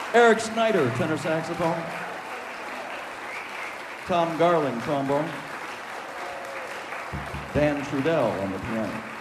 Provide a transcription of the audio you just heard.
Eric Snyder, tenor saxophone. Tom Garling, trombone. Dan Trudell on the piano.